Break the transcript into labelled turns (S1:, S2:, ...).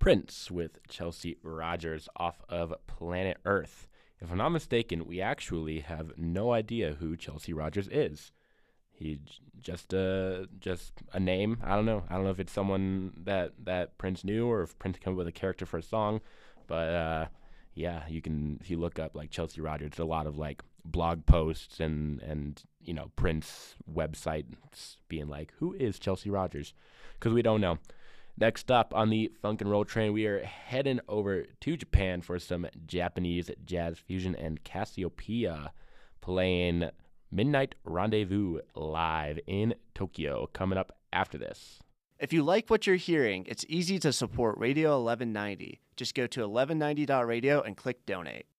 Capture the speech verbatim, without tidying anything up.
S1: Prince with Chelsea Rogers off of Planet Earth. If I'm not mistaken, we actually have no idea who Chelsea Rogers is. He j- just uh just a name. I don't know. I don't know if it's someone that that Prince knew or if Prince came up with a character for a song. But uh, yeah, you can if you look up like Chelsea Rogers, there's a lot of like blog posts and and you know Prince websites being like, who is Chelsea Rogers? Because we don't know. Next up on the Funk and Roll train, we are heading over to Japan for some Japanese jazz fusion and Cassiopeia playing Midnight Rendezvous live in Tokyo coming up after this.
S2: If you like what you're hearing, it's easy to support Radio eleven ninety. Just go to eleven ninety dot radio and click donate.